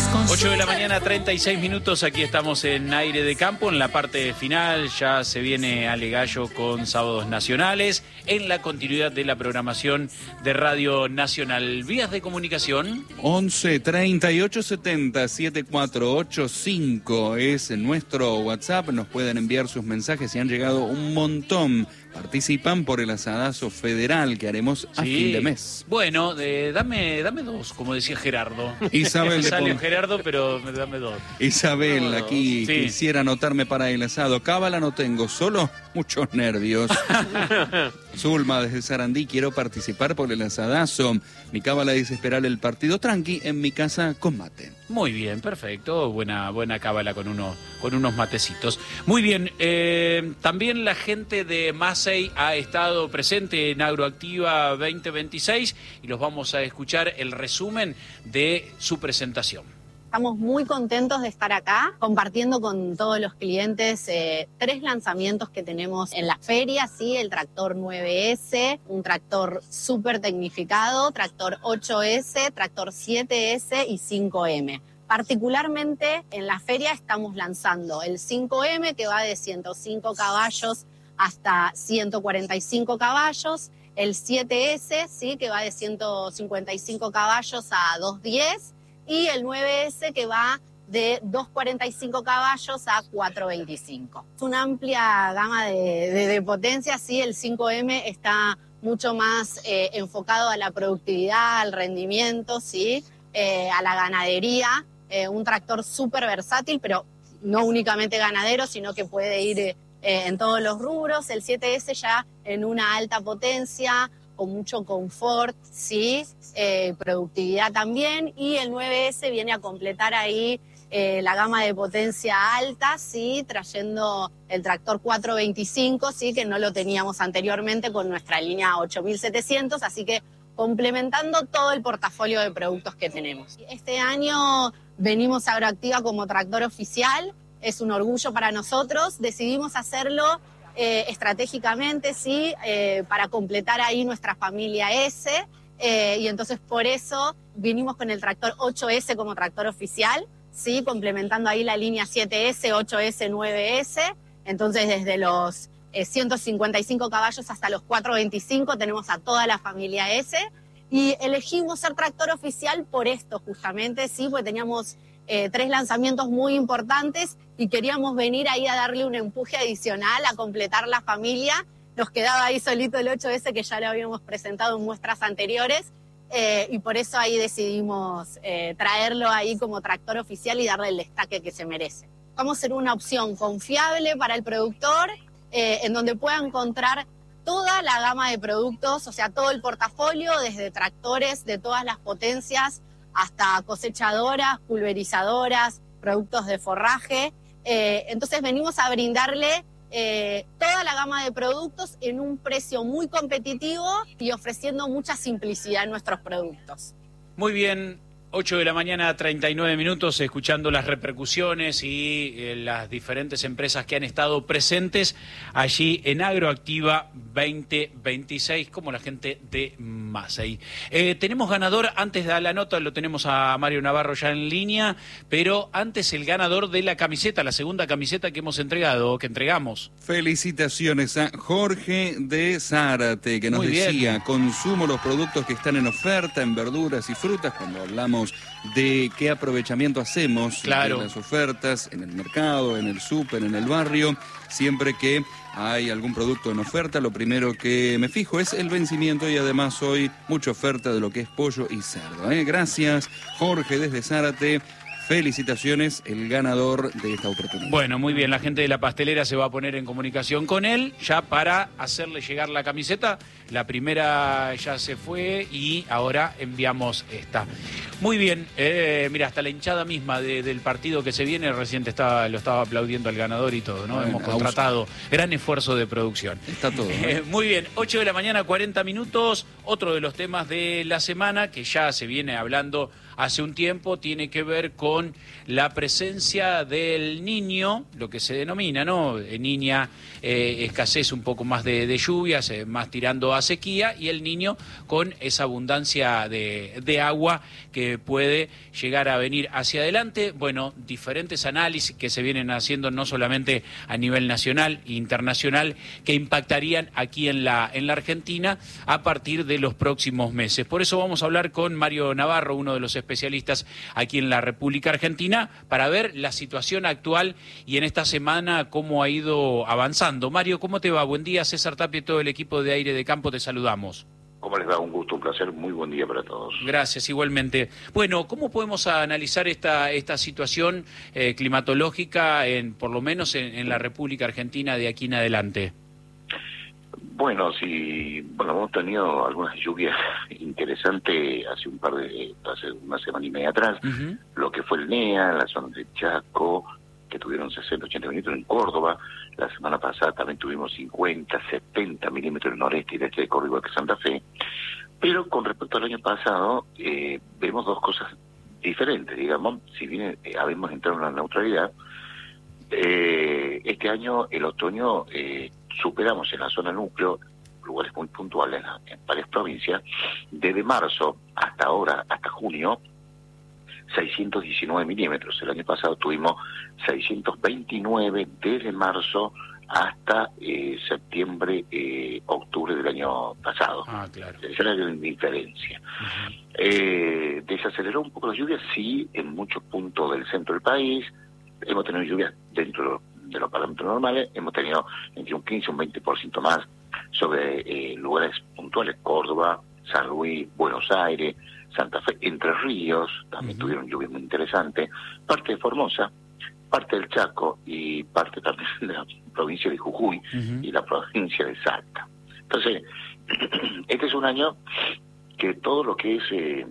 8 de la mañana, 36 minutos. Aquí estamos en Aire de Campo, en la parte final. Ya se viene Ale Gallo con Sábados Nacionales, en la continuidad de la programación de Radio Nacional. Vías de comunicación. 11 38 70 7485 es nuestro WhatsApp. Nos pueden enviar sus mensajes y han llegado un montón. Participan por el asadazo federal que haremos a fin de mes. Bueno, dame dos, como decía Gerardo. Isabel sale Gerardo, pero dame dos. Isabel, aquí sí. Quisiera anotarme para el asado. Cábala no tengo, solo muchos nervios. Zulma desde Sarandí, quiero participar por el asadazo. Mi cábala dice esperar el partido tranqui, en mi casa con mate. Muy bien, perfecto. Buena cábala con unos matecitos. Muy bien, también la gente de Masey ha estado presente en Agroactiva 2026 y los vamos a escuchar el resumen de su presentación. Estamos muy contentos de estar acá compartiendo con todos los clientes 3 lanzamientos que tenemos en la feria, ¿sí? El tractor 9S, un tractor súper tecnificado, tractor 8S, tractor 7S y 5M. Particularmente en la feria estamos lanzando el 5M que va de 105 caballos hasta 145 caballos, el 7S, ¿sí? Que va de 155 caballos a 210, y el 9S que va de 245 caballos a 425. Es una amplia gama de potencia, ¿sí? El 5M está mucho más enfocado a la productividad, al rendimiento, ¿sí? A la ganadería, un tractor súper versátil, pero no únicamente ganadero, sino que puede ir en todos los rubros. El 7S ya en una alta potencia, con mucho confort, ¿sí? Productividad también, y el 9S viene a completar ahí la gama de potencia alta, ¿sí? Trayendo el tractor 425, ¿sí? Que no lo teníamos anteriormente con nuestra línea 8700, así que complementando todo el portafolio de productos que tenemos. Este año venimos a Agroactiva como tractor oficial, es un orgullo para nosotros, decidimos hacerlo estratégicamente, ¿sí? Para completar ahí nuestra familia S, y entonces por eso vinimos con el tractor 8S como tractor oficial, ¿sí? Complementando ahí la línea 7S, 8S, 9S, entonces desde los 155 caballos hasta los 425 tenemos a toda la familia S, y elegimos ser tractor oficial por esto justamente, ¿sí? Porque teníamos 3 lanzamientos muy importantes y queríamos venir ahí a darle un empuje adicional, a completar la familia. Nos quedaba ahí solito el 8S que ya lo habíamos presentado en muestras anteriores, y por eso ahí decidimos traerlo ahí como tractor oficial y darle el destaque que se merece. Vamos a ser una opción confiable para el productor, en donde pueda encontrar toda la gama de productos, o sea, todo el portafolio, desde tractores de todas las potencias hasta cosechadoras, pulverizadoras, productos de forraje. Entonces venimos a brindarle toda la gama de productos en un precio muy competitivo y ofreciendo mucha simplicidad en nuestros productos. Muy bien. 8 de la mañana, 39 minutos, escuchando las repercusiones y las diferentes empresas que han estado presentes allí en Agroactiva 2026, como la gente de Masey. Tenemos ganador, antes de la nota lo tenemos a Mario Navarro ya en línea, pero antes el ganador de la camiseta, la segunda camiseta que entregamos. Felicitaciones a Jorge de Zárate, que nos Muy decía, bien. Consumo los productos que están en oferta, en verduras y frutas, cuando hablamos de qué aprovechamiento hacemos Claro. de las ofertas en el mercado, en el súper, en el barrio. Siempre que hay algún producto en oferta, lo primero que me fijo es el vencimiento, y además hoy mucha oferta de lo que es pollo y cerdo. Gracias, Jorge desde Zárate. Felicitaciones, el ganador de esta oportunidad. Bueno, muy bien, la gente de la pastelera se va a poner en comunicación con él ya para hacerle llegar la camiseta. La primera ya se fue y ahora enviamos esta. Muy bien, mira, hasta la hinchada misma del partido que se viene, recién lo estaba aplaudiendo al ganador y todo, ¿no? Bueno, hemos contratado gran esfuerzo de producción. Está todo. Muy bien, 8 de la mañana, 40 minutos, otro de los temas de la semana que ya se viene hablando hace un tiempo tiene que ver con la presencia del niño, lo que se denomina, ¿no? Niña, escasez un poco más de lluvias, más tirando a sequía, y el niño con esa abundancia de agua que puede llegar a venir hacia adelante. Bueno, diferentes análisis que se vienen haciendo no solamente a nivel nacional e internacional, que impactarían aquí en la Argentina a partir de los próximos meses. Por eso vamos a hablar con Mario Navarro, uno de los especialistas aquí en la República Argentina, para ver la situación actual y en esta semana cómo ha ido avanzando. Mario, ¿cómo te va? Buen día, César Tapia y todo el equipo de Aire de Campo, te saludamos. ¿Cómo les va? Un gusto, un placer, muy buen día para todos. Gracias, igualmente. Bueno, ¿cómo podemos analizar esta situación climatológica, por lo menos en la República Argentina de aquí en adelante? Bueno, hemos tenido algunas lluvias interesantes hace una semana y media atrás, lo que fue el NEA, la zona de Chaco, que tuvieron 60, 80 milímetros en Córdoba. La semana pasada también tuvimos 50, 70 milímetros en el noreste y el este de Córdoba, igual que Santa Fe. Pero con respecto al año pasado, vemos dos cosas diferentes, digamos. Si bien habíamos entrado en la neutralidad, este año, el otoño, superamos en la zona núcleo, lugares muy puntuales en varias provincias, desde marzo hasta ahora, hasta junio, 619 milímetros. El año pasado tuvimos 629 desde marzo hasta septiembre, octubre del año pasado. Claro. Esa es la gran diferencia. Desaceleró un poco las lluvias, sí, en muchos puntos del centro del país. Hemos tenido lluvias dentro de los parámetros normales, hemos tenido entre un 15 y un 20% más sobre lugares puntuales, Córdoba, San Luis, Buenos Aires, Santa Fe, Entre Ríos, también tuvieron lluvias muy interesantes, parte de Formosa, parte del Chaco y parte también de la provincia de Jujuy y la provincia de Salta. Entonces, este es un año que todo lo que es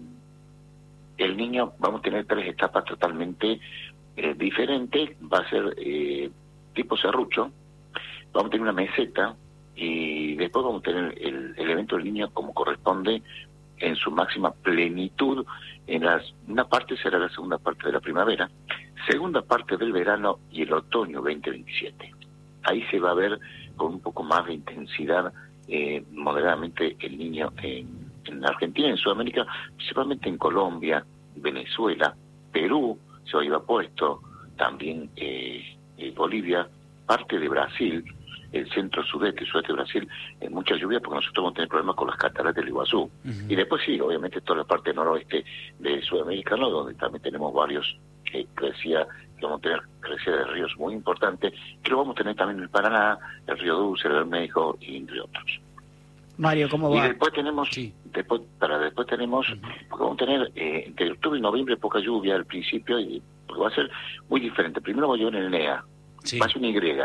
el niño, vamos a tener 3 etapas totalmente diferentes. Va a ser tipo serrucho, vamos a tener una meseta y después vamos a tener el evento del niño como corresponde en su máxima plenitud. Una parte será la segunda parte de la primavera, segunda parte del verano y el otoño 2027. Ahí se va a ver con un poco más de intensidad moderadamente el niño en Argentina, en Sudamérica, principalmente en Colombia, Venezuela, Perú, se va a ir a puesto, también Bolivia, parte de Brasil, el centro sudeste de Brasil, en mucha lluvia porque nosotros vamos a tener problemas con las cataratas del Iguazú. Y después sí, obviamente toda la parte noroeste de Sudamérica, ¿no? Donde también tenemos varios que vamos a tener crecida de ríos muy importantes, que lo vamos a tener también en el Paraná, el Río Dulce, el Bermejo, y entre otros. Mario, ¿cómo va? Y después tenemos, después tenemos, porque vamos a tener entre octubre y noviembre poca lluvia al principio, porque va a ser muy diferente. Primero voy a llevar en el NEA, va a ser una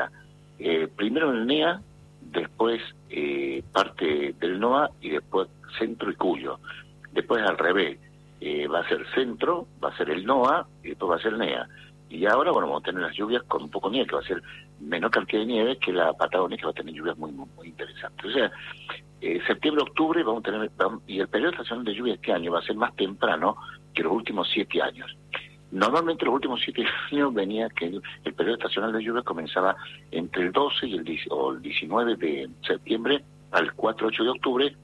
Y. Primero en el NEA, después parte del NOA y después centro y Cuyo. Después al revés, va a ser centro, va a ser el NOA y después va a ser el NEA. Y ahora, bueno, vamos a tener las lluvias con un poco de nieve, que va a ser menor cantidad de nieve que la Patagonia, que va a tener lluvias muy, muy, muy interesantes. O sea, septiembre, octubre vamos a tener, y el periodo estacional de lluvia este año va a ser más temprano que los últimos 7 años. Normalmente los últimos 7 años venía que el periodo estacional de lluvia comenzaba entre el 12 y el 19 de septiembre al 4-8 de octubre,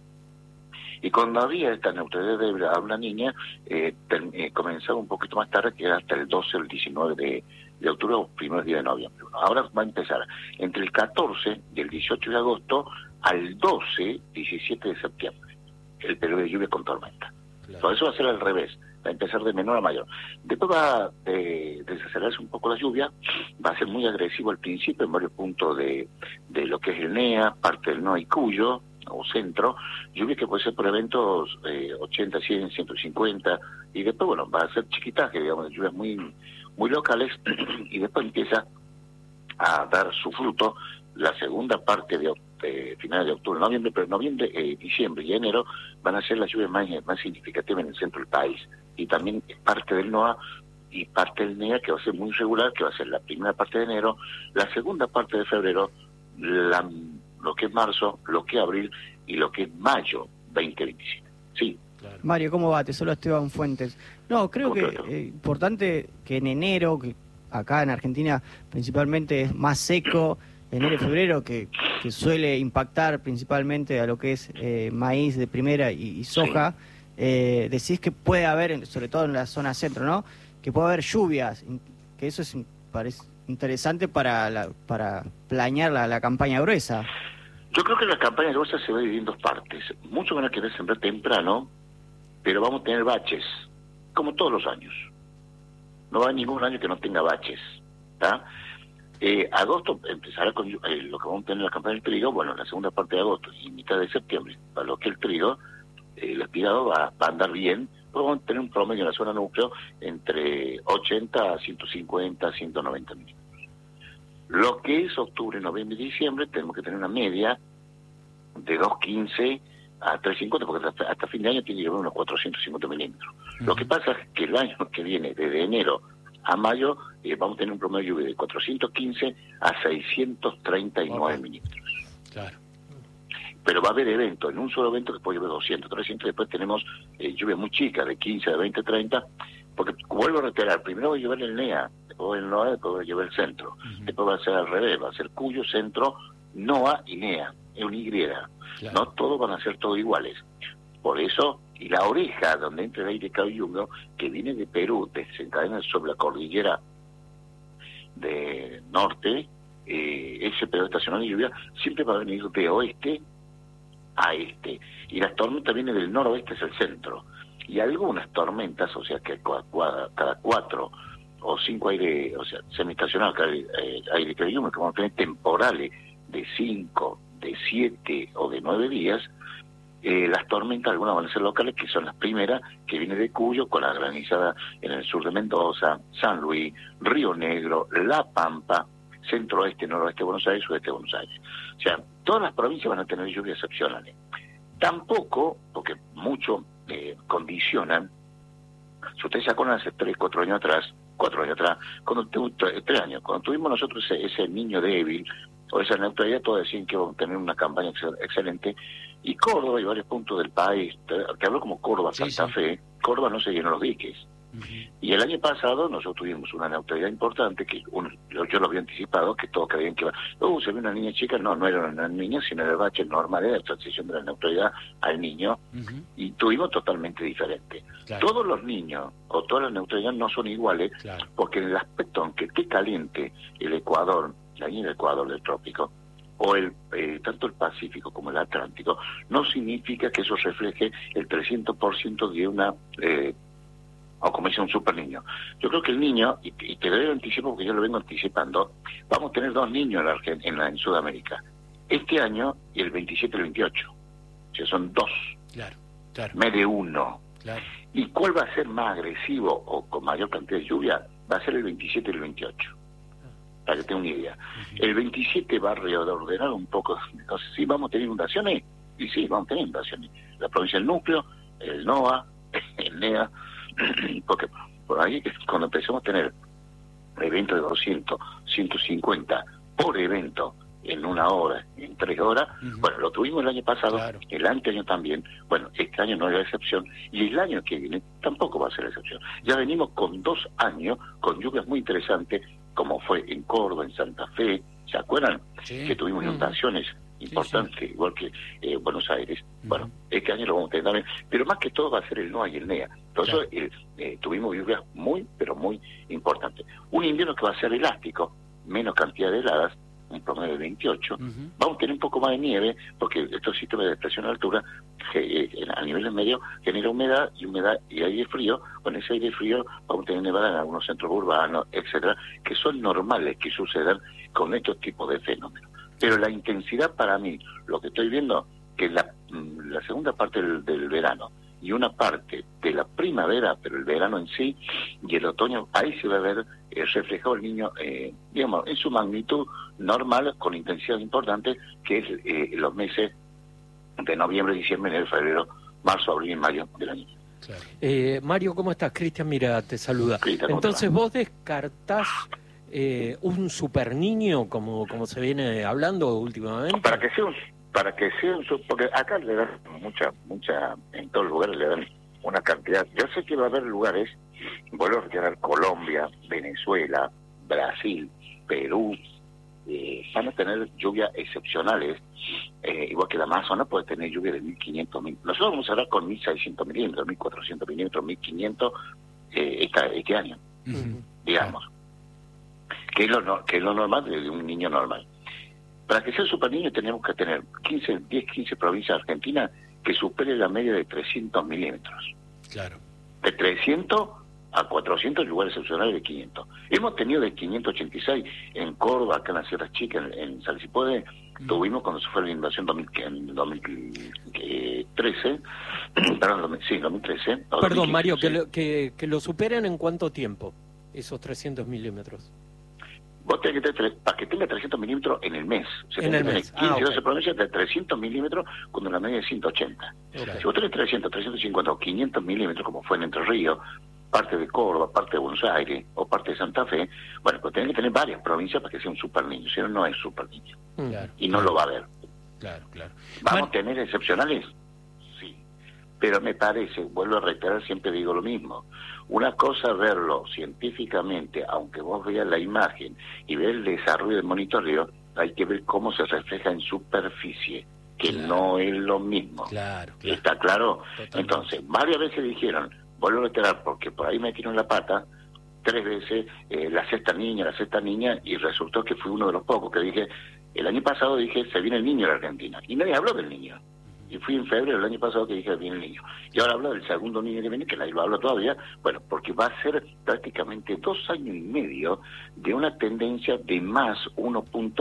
y cuando había esta neutralidad de una niña, comenzaba un poquito más tarde, que era hasta el 12 o el 19 de octubre o primeros días de noviembre. Ahora va a empezar entre el 14 y el 18 de agosto al 12, 17 de septiembre, el periodo de lluvia con tormenta. Claro. Por eso va a ser al revés, va a empezar de menor a mayor. Después va a desacelerarse un poco la lluvia, va a ser muy agresivo al principio en varios puntos de lo que es el NEA, parte del NOA y Cuyo, o centro, lluvia que puede ser por eventos 80, 100, 150, y después, bueno, va a ser chiquitaje, digamos, lluvias muy, muy locales, y después empieza a dar su fruto la segunda parte de finales de octubre, noviembre, pero noviembre, diciembre y enero van a ser las lluvias más significativas en el centro del país, y también parte del NOA y parte del NEA, que va a ser muy irregular, que va a ser la primera parte de enero, la segunda parte de febrero, lo que es marzo, lo que es abril y lo que es mayo 2027. Sí, Claro. Mario, ¿cómo va? Te saluda Esteban Fuentes. No, creo que importante que en enero, que acá en Argentina principalmente es más seco, enero y febrero, que suele impactar principalmente a lo que es maíz de primera y soja, decís que puede haber, sobre todo en la zona centro, ¿no? Que puede haber lluvias, que eso parece interesante para planear la campaña gruesa. Yo creo que la campaña gruesa se va a dividir en dos partes. Muchos van a querer sembrar temprano, pero vamos a tener baches, como todos los años. No va a haber ningún año que no tenga baches, ¿tá? Agosto empezará con lo que vamos a tener en la campaña del trigo, bueno, la segunda parte de agosto y mitad de septiembre, para lo que el trigo, el aspirado va a andar bien, pero vamos a tener un promedio en la zona núcleo entre 80 a 150, 190 milímetros. Lo que es octubre, noviembre y diciembre, tenemos que tener una media de 2.15 a 3.50, porque hasta fin de año tiene que haber unos 450 milímetros. Lo que pasa es que el año que viene, desde enero a mayo, vamos a tener un promedio de lluvia de 415 a 639 milímetros. Claro. Pero va a haber eventos, en un solo evento que puede llover 200, 300, después tenemos lluvia muy chica, de 15, de 20, 30, porque vuelvo a reiterar, primero va a llover el NEA, después va a llover el NOA, después va a llover el centro, después va a ser al revés, va a ser Cuyo, centro, NOA y NEA, es una Y, claro. No todos van a ser todos iguales. Por eso, y la oreja, donde entra el aire cálido y húmedo, que viene de Perú, desencadena sobre la cordillera de norte, ese periodo estacional de lluvia siempre va a venir de oeste a este, y las tormentas vienen del noroeste hacia el centro, y algunas tormentas, o sea que cada 4 o 5 aire, o sea, semiestacional, aire cálido y húmedo, que vamos a tener temporales de 5, de 7 o de 9 días. Las tormentas, algunas van a ser locales, que son las primeras, que vienen de Cuyo, con la granizada en el sur de Mendoza, San Luis, Río Negro, La Pampa, centro-oeste, noroeste de Buenos Aires, sudeste de Buenos Aires. O sea, todas las provincias van a tener lluvias excepcionales. Tampoco, porque mucho condicionan, si ustedes se acuerdan hace 3, 4 años atrás, cuando 3 años, cuando tuvimos nosotros ese niño débil, o esa neutralidad, todos decían que vamos a tener una campaña excelente, y Córdoba y varios puntos del país, que hablo como Córdoba, Santa Fe, Córdoba no se llenó los diques. Y el año pasado nosotros tuvimos una neutralidad importante, que yo lo había anticipado, que todos creían que se ve una niña chica, no era una niña, sino el bache normal de la transición de la neutralidad al niño, y tuvimos totalmente diferente. Claro. Todos los niños, o todas las neutralidades no son iguales, claro, porque en el aspecto, aunque esté caliente el Ecuador, la línea del Ecuador del trópico, o tanto el Pacífico como el Atlántico, no significa que eso refleje el 300% de una, o como dice un super niño. Yo creo que el niño, y te lo anticipo porque yo lo vengo anticipando, vamos a tener 2 niños en Sudamérica, este año y el 27 y el 28. O sea, son 2. Claro. Me de 1. Claro. ¿Y cuál va a ser más agresivo o con mayor cantidad de lluvia? Va a ser el 27 y el 28. Para que tenga una idea. El 27 va a reordenar un poco. Entonces, ¿sí vamos a tener inundaciones? Y sí, vamos a tener inundaciones. La provincia del núcleo, el NOA, el NEA, porque por ahí, cuando empecemos a tener eventos de 200, 150 por evento en 1 hora, en 3 horas, bueno, lo tuvimos el año pasado, claro, el anteaño también, bueno, este año no es la excepción, y el año que viene tampoco va a ser la excepción. Ya venimos con 2 años, con lluvias muy interesantes, como fue en Córdoba, en Santa Fe, ¿se acuerdan? Sí. Que tuvimos inundaciones importantes, igual que Buenos Aires. Bueno, este año lo vamos a tener también, pero más que todo va a ser el NOA y el NEA. Entonces, tuvimos lluvias muy, pero muy importantes. Un invierno que va a ser elástico, menos cantidad de heladas, un promedio de 28. Vamos a tener un poco más de nieve, porque estos sistemas de depresión a altura, a niveles medios, genera humedad y aire frío. Con ese aire frío vamos a tener nevada en algunos centros urbanos, etcétera, que son normales que sucedan con estos tipos de fenómenos. Pero la intensidad, para mí, lo que estoy viendo, que la segunda parte del verano y una parte de la primavera, pero el verano en sí, y el otoño, ahí se va a ver reflejado el niño, digamos, en su magnitud normal, con intensidad importante, que es los meses de noviembre, diciembre, enero, febrero, marzo, abril y mayo del año. Claro. Mario, ¿cómo estás? Cristian, mira, te saluda. Cristian, entonces, ¿vos descartás un super niño, como se viene hablando últimamente? Para que sea para que sea porque acá le dan mucha, en todos los lugares le dan una cantidad. Yo sé que va a haber lugares, vuelvo a reiterar, Colombia, Venezuela, Brasil, Perú, van a tener lluvias excepcionales, igual que la Amazonas puede tener lluvia de 1.500, nosotros vamos a hablar con 1.600 milímetros, 1.400 milímetros, 1.500 este año, digamos, que es lo normal de un niño normal. Para que sea super niño tenemos que tener 10-15 provincias de Argentina que supere la media de 300 milímetros. Claro. De 300 a 400 lugares excepcionales de 500. Hemos tenido de 586 en Córdoba, acá en la Sierra Chica, en Salsipuede, tuvimos cuando se fue la inundación en 2013, perdón, sí, 2013. Perdón, Mario, que lo superen ¿en cuánto tiempo esos 300 milímetros? Vos tenés que tener, para que tenga 300 milímetros en el mes. O sea, en el mes. 15 12 provincias de 300 milímetros cuando la media es 180. Okay. Si vos tenés 300, 350 o 500 milímetros, como fue en Entre Ríos, parte de Córdoba, parte de Buenos Aires o parte de Santa Fe, bueno, pues tenés que tener varias provincias para que sea un super niño. Si no, no es super niño. Claro, y no lo va a haber. Claro, claro. ¿Vamos a tener excepcionales? Sí. Pero me parece, vuelvo a reiterar, siempre digo lo mismo. Una cosa es verlo científicamente, aunque vos veas la imagen y veas el desarrollo del monitoreo, hay que ver cómo se refleja en superficie, que no es lo mismo. Claro. ¿Está claro? Totalmente. Entonces, varias veces dijeron, vuelvo a reiterar, porque por ahí me tiró la pata, 3 veces la sexta niña, y resultó que fui uno de los pocos que dije, el año pasado dije, se viene el niño de la Argentina, y nadie habló del niño. Y fui en febrero del año pasado que dije, viene el niño. Y ahora hablo del segundo niño que viene, que lo hablo todavía, bueno, porque va a ser prácticamente 2 años y medio de una tendencia de más 1.8,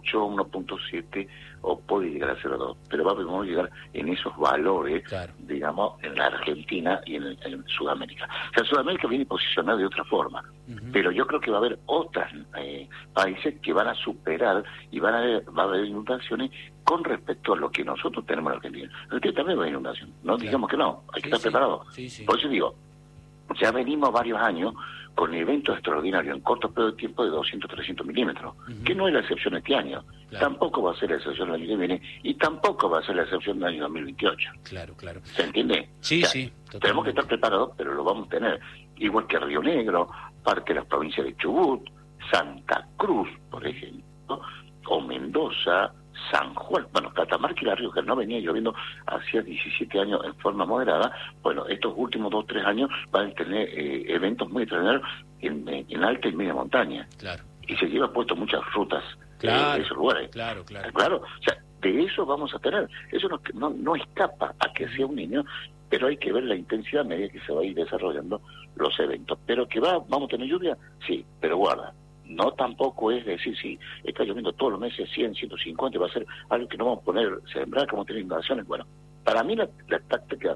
1.7, o puede llegar a 0.2, pero vamos a llegar en esos valores, claro, digamos, en la Argentina y en Sudamérica. O sea, Sudamérica viene posicionado de otra forma, pero yo creo que va a haber otros países que van a superar y va a haber inundaciones con respecto a lo que nosotros tenemos en Argentina. Argentina también va a haber inundación, no claro, digamos que no, hay que estar preparados. Sí. Por eso digo, ya venimos varios años con eventos extraordinarios en corto periodo de tiempo de 200, 300 milímetros, que no es la excepción este año, claro, tampoco va a ser la excepción el año que viene, y tampoco va a ser la excepción del año 2028. Claro. ¿Se entiende? Sí, o sea, sí. Totalmente. Tenemos que estar preparados, pero lo vamos a tener. Igual que Río Negro, parte de las provincias de Chubut, Santa Cruz, por ejemplo, o Mendoza, San Juan, bueno, Catamarca y La Rioja, no venía lloviendo hacía 17 años en forma moderada. Bueno, estos últimos 2 o 3 años van a tener eventos muy extraordinarios en alta y media montaña. Claro. Y se lleva puesto muchas rutas de esos lugares. Claro. O sea, de eso vamos a tener. Eso no escapa a que sea un niño, pero hay que ver la intensidad a medida que se va a ir desarrollando los eventos. Pero que vamos a tener lluvia, sí, pero guarda. No tampoco es decir, si está lloviendo todos los meses 100, 150, va a ser algo que no vamos a poner, sembrar, que vamos a tener inundaciones. Bueno, para mí la táctica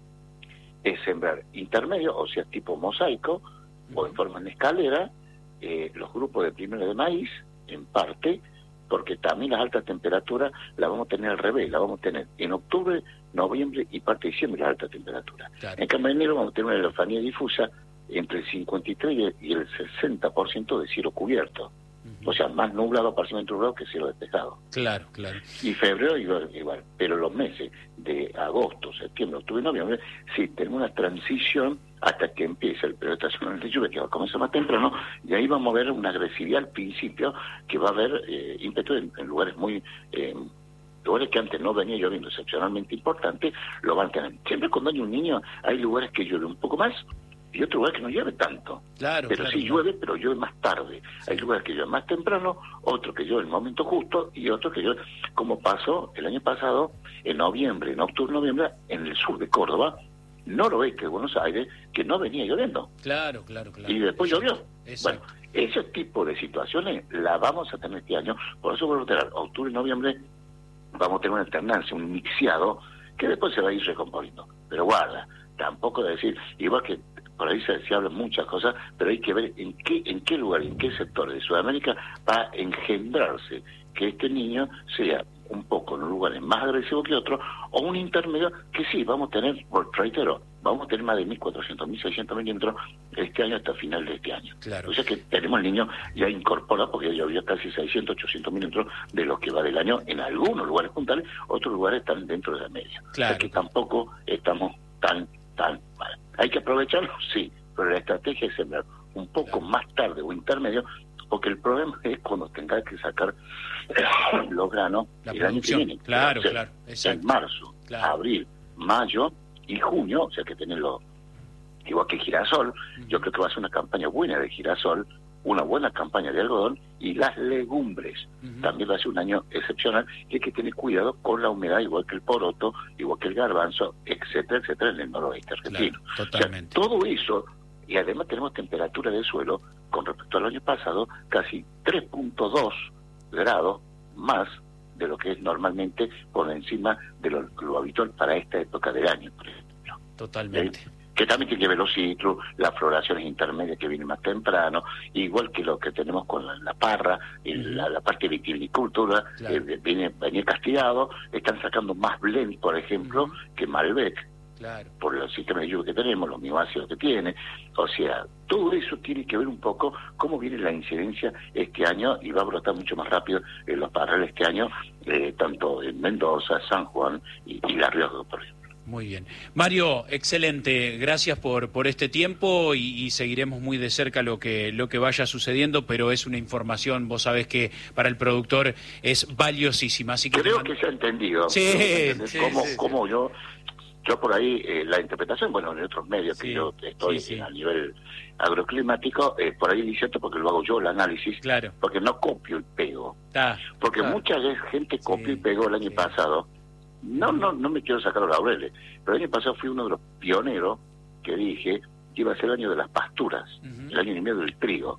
es sembrar intermedio, o sea, tipo mosaico, o en forma de escalera, los grupos de primero de maíz, en parte, porque también las altas temperaturas las vamos a tener al revés, las vamos a tener en octubre, noviembre y parte de diciembre las altas temperaturas. Claro. En cambio en enero vamos a tener una elefanía difusa entre el 53 y el 60% de cielo cubierto. O sea, más nublado, parcialmente nublado que cielo despejado. Claro. Y febrero igual. Pero los meses de agosto, septiembre, octubre y noviembre, sí, tenemos una transición hasta que empiece el periodo estacional de lluvia, que va a comenzar más temprano, y ahí vamos a ver una agresividad al principio, que va a haber ímpetu en lugares muy... lugares que antes no venía lloviendo excepcionalmente importante, lo van a tener. Siempre cuando hay un niño, hay lugares que llueve un poco más, y otro lugar que no llueve tanto. Pero sí llueve, pero llueve más tarde. Sí. Hay lugares que llueve más temprano, otro que llueve en el momento justo, y otro que llueve, como pasó el año pasado, en octubre, noviembre, en el sur de Córdoba, noroeste de Buenos Aires, que no venía lloviendo. Claro. Y después llovió. Exacto. Bueno, ese tipo de situaciones la vamos a tener este año, por eso vuelvo a tener octubre y noviembre, vamos a tener una alternancia, un mixeado, que después se va a ir recomponiendo. Pero guarda, tampoco decir, igual que por ahí se hablan muchas cosas, pero hay que ver en qué lugar, en qué sector de Sudamérica va a engendrarse que este niño sea un poco en un lugar más agresivo que otro, o un intermedio que sí, vamos a tener, reitero, vamos a tener más de 1.400, 1.600 milímetros este año hasta final de este año. Claro. O sea que tenemos el niño ya incorporado, porque ya había casi 600, 800 milímetros de los que va del año en algunos lugares puntales, otros lugares están dentro de la media. Claro. O sea que tampoco estamos tan mal. ¿Hay que aprovecharlo? Sí, pero la estrategia es sembrar un poco más tarde o intermedio, porque el problema es cuando tengas que sacar los granos el año que viene. Claro, En marzo, abril, mayo y junio, o sea que tenerlo igual que girasol. Yo creo que va a ser una campaña buena de girasol, una buena campaña de algodón, y las legumbres. También va a ser un año excepcional, y hay que tener cuidado con la humedad, igual que el poroto, igual que el garbanzo, etcétera, etcétera, en el noroeste argentino. Claro, totalmente. O sea, todo eso, y además tenemos temperatura del suelo, con respecto al año pasado, casi 3.2 grados más de lo que es normalmente por encima de lo habitual para esta época del año, por ejemplo. Totalmente. Que también tiene que ver los ciclos, las floraciones intermedias que vienen más temprano, igual que lo que tenemos con la parra, la parte de vitivinicultura, venía castigado, están sacando más blend, por ejemplo, que Malbec. Claro. Por el sistema de lluvia que tenemos, los mioácidos que tiene. O sea, todo eso tiene que ver un poco cómo viene la incidencia este año, y va a brotar mucho más rápido en los parrales este año, tanto en Mendoza, San Juan y La Rioja, por ejemplo. Muy bien. Mario, excelente. Gracias por este tiempo, y seguiremos muy de cerca lo que vaya sucediendo, pero es una información, vos sabés que para el productor es valiosísima. Así que creo que se ha entendido. Sí, cómo yo por ahí, la interpretación, bueno, en otros medios que yo estoy a nivel agroclimático, por ahí es cierto, porque lo hago yo, el análisis, porque no copio y pego. Porque mucha gente copió y pegó el año pasado. No me quiero sacar los laureles, pero el año pasado fui uno de los pioneros que dije que iba a ser el año de las pasturas, el año y medio del trigo.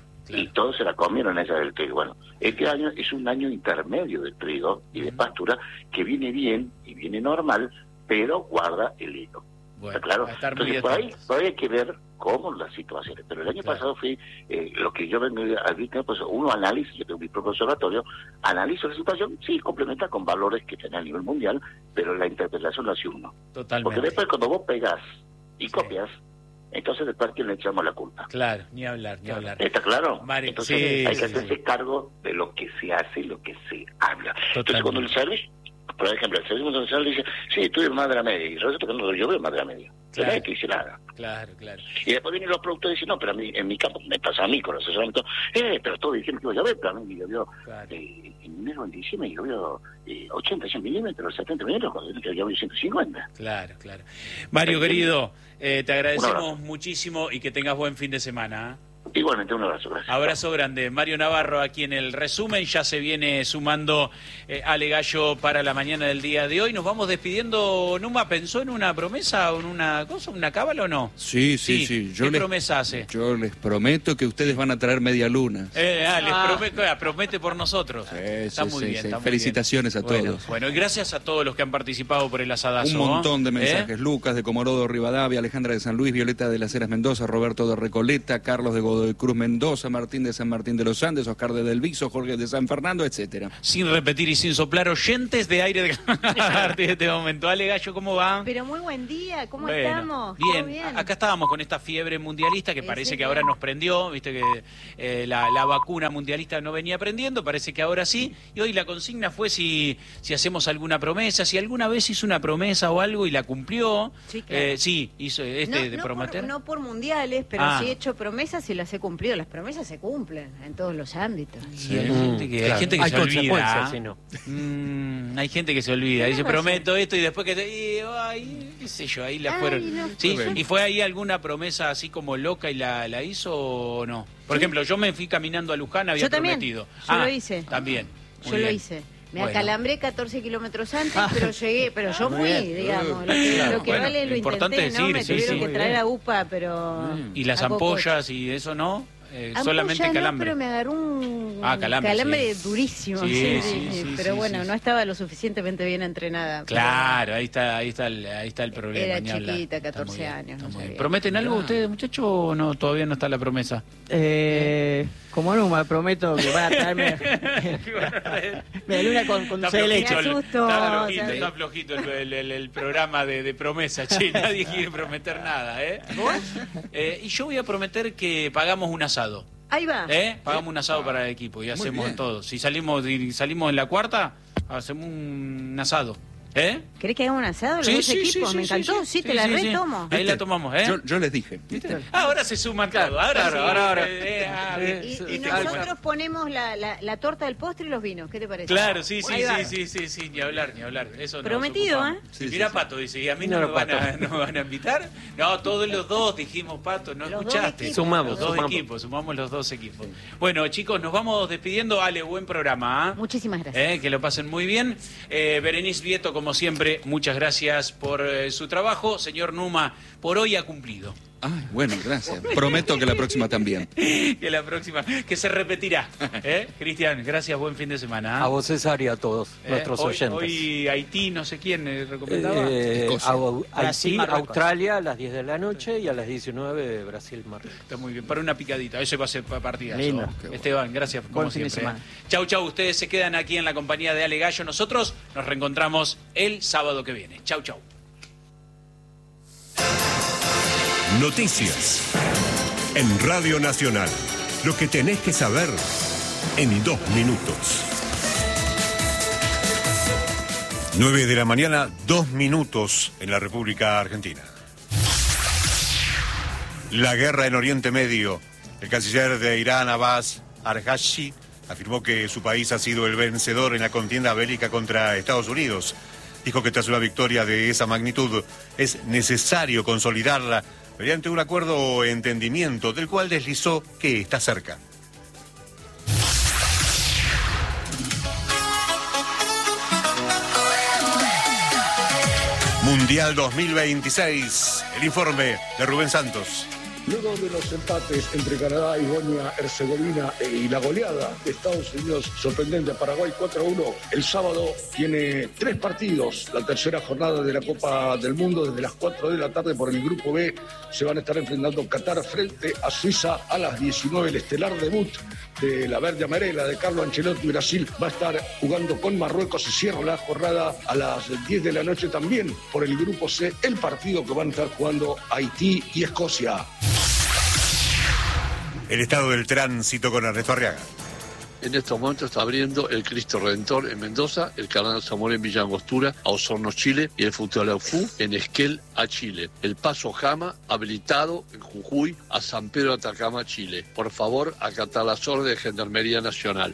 Y todos se la comieron esa del trigo. Bueno, este año es un año intermedio del trigo y de pastura, que viene bien y viene normal, pero guarda el hilo. Bueno, ¿está claro? Entonces, por ahí hay que ver cómo las situaciones. Pero el año pasado fui, lo que yo vengo a decir, pues uno analiza, yo tengo mi propio observatorio, analizo la situación, sí, complementa con valores que tiene a nivel mundial, pero la interpretación la hace uno. Totalmente. Porque después cuando vos pegás y copias, entonces después a quién le echamos la culpa. Claro, ni hablar. ¿Está claro? Entonces hay que hacerse cargo de lo que se hace y lo que se habla. Entonces cuando el servicio, por ejemplo, el servicio nacional dice, sí, estuve en Madre Media, y resulta que no, yo veo Madre Media. No hay que dice nada. Claro. Y después vienen los productores y dicen, no, pero a mí, en mi campo, me pasa a mí con los asesoramientos, pero todos dijeron que iba a llover, pero a mí me llovió en enero, en diciembre, y llovió 80, 100 milímetros, 70 milímetros, cuando yo llovió 150. Claro. Mario, querido, te agradecemos muchísimo, y que tengas buen fin de semana. Igualmente, un abrazo, gracias. Abrazo grande. Mario Navarro aquí en el resumen, ya se viene sumando Ale Gallo para la mañana del día de hoy. Nos vamos despidiendo. ¿Numa pensó en una promesa o en una cosa, una cábala o no? Sí. ¿Qué promesa hace? Yo les prometo que ustedes van a traer media luna. Les prometo, promete por nosotros. Está muy bien. Está felicitaciones muy bien. a todos. Bueno, y gracias a todos los que han participado por el asadazo. Un montón de mensajes. Lucas de Comorodo Rivadavia, Alejandra de San Luis, Violeta de las Heras Mendoza, Roberto de Recoleta, Carlos de Godoy Cruz Mendoza, Martín de San Martín de los Andes, Oscar de Del Viso, Jorge de San Fernando, etcétera. Sin repetir y sin soplar, oyentes de aire de a partir de este momento. Ale Gallo, ¿cómo va? Pero muy buen día, ¿cómo estamos? Bien, acá estábamos con esta fiebre mundialista que parece que ahora nos prendió, viste que la vacuna mundialista no venía prendiendo, parece que ahora sí, y hoy la consigna fue si hacemos alguna promesa, si alguna vez hizo una promesa o algo y la cumplió. Sí, claro. Hizo de prometer. No por mundiales, pero sí he hecho promesas y las he cumplido. Las promesas se cumplen en todos los ámbitos. Sí, hay gente que se olvida. Si no. Hay gente que se olvida. Dice, prometo esto, y después qué sé yo, ahí la fueron. No. ¿Sí? ¿Y fue ahí alguna promesa así como loca y la hizo o no? Por ejemplo, yo me fui caminando a Luján, había prometido. Yo lo hice. También. Yo lo hice. Me acalambré 14 kilómetros antes, pero llegué, pero yo fui, digamos. Lo que vale lo importante intenté, ¿no? Me tuvieron que traer a UPA, pero... ¿Y las ampollas y eso no? solamente no, calambre. Pero me agarró un calambre durísimo. Sí, pero bueno, no estaba lo suficientemente bien entrenada. Claro, ahí está el problema. Era chiquita, 14 años. No sabía. ¿Prometen algo ustedes, muchachos, o no? Todavía no está la promesa. Como Numa, prometo que van a traerme media luna con dulce de leche. Está flojito el programa de promesa, che. Nadie quiere prometer nada, y yo voy a prometer que pagamos un asado. Ahí va. Pagamos un asado para el equipo y hacemos todo. Si salimos en la cuarta, hacemos un asado. ¿Querés que hagamos un asado los dos equipos? Me encantó, te la retomo. Ahí la tomamos, Yo les dije. Ahora se suman todos. Ahora. Y nosotros ponemos la torta del postre y los vinos. ¿Qué te parece? Claro, sí. Ni hablar. Eso prometido, Mira, Pato dice, ¿y a mí no me van a invitar? No, todos los dos dijimos, Pato, ¿no escuchaste? Sumamos los dos equipos. Bueno, chicos, nos vamos despidiendo. Ale, buen programa. Muchísimas gracias. Que lo pasen muy bien. Berenice Vieto, como siempre, muchas gracias por su trabajo. Señor Numa, por hoy ha cumplido. Ay, bueno, gracias. Prometo que la próxima también. Que se repetirá. Cristian, gracias, buen fin de semana. A vos, César, y a todos nuestros oyentes. Hoy Haití, no sé quién recomendaba. Haití, Australia a las 10 de la noche y a las 19 Brasil, Marruecos. Está muy bien, para una picadita, eso va a ser partidazo. Lindo. Esteban, gracias como buen siempre. Fin de semana. Chau, ustedes se quedan aquí en la compañía de Ale Gallo. Nosotros nos reencontramos el sábado que viene. Chau. Noticias en Radio Nacional. Lo que tenés que saber en 2 minutos. 9 de la mañana, 2 minutos en la República Argentina. La guerra en Oriente Medio. El canciller de Irán, Abbas Araghchi, afirmó que su país ha sido el vencedor en la contienda bélica contra Estados Unidos. Dijo que tras una victoria de esa magnitud es necesario consolidarla mediante un acuerdo o entendimiento, del cual deslizó que está cerca. Mundial 2026, el informe de Rubén Santos. Luego de los empates entre Canadá y Bosnia-Herzegovina y la goleada de Estados Unidos sorprendente a Paraguay 4-1, el sábado tiene 3 partidos. La tercera jornada de la Copa del Mundo desde las 4 de la tarde por el Grupo B. Se van a estar enfrentando Qatar frente a Suiza a las 19. El estelar debut de la verde amarela de Carlo Ancelotti. Brasil va a estar jugando con Marruecos y cierra la jornada a las 10 de la noche también por el Grupo C, el partido que van a estar jugando Haití y Escocia. El estado del tránsito con Ernesto Arriaga. En estos momentos está abriendo el Cristo Redentor en Mendoza, el Cardenal Zamora en Villa Angostura, a Osorno, Chile, y el Futalaufú en Esquel, a Chile. El Paso Jama habilitado en Jujuy a San Pedro de Atacama, Chile. Por favor, acatar las órdenes de Gendarmería Nacional.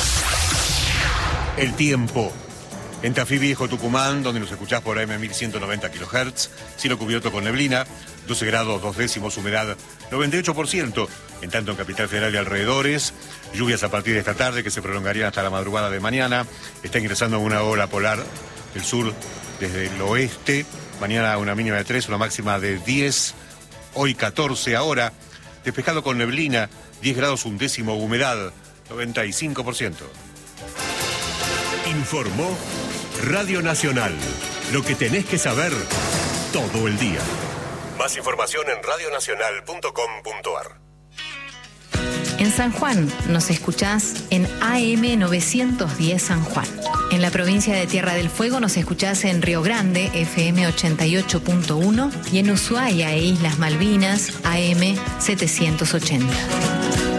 El tiempo. En Tafí Viejo, Tucumán, donde nos escuchás por AM 1190 kHz, cielo cubierto con neblina, 12 grados 2 décimos, humedad 98%. En tanto, en Capital Federal y alrededores, lluvias a partir de esta tarde que se prolongarían hasta la madrugada de mañana. Está ingresando una ola polar del sur desde el oeste. Mañana una mínima de 3, una máxima de 10. Hoy 14 ahora. Despejado con neblina, 10 grados 1 décimo, humedad 95%. Informó Radio Nacional. Lo que tenés que saber todo el día. Más información en radionacional.com.ar. En San Juan nos escuchás en AM 910 San Juan. En la provincia de Tierra del Fuego nos escuchás en Río Grande, FM 88.1, y en Ushuaia e Islas Malvinas, AM 780.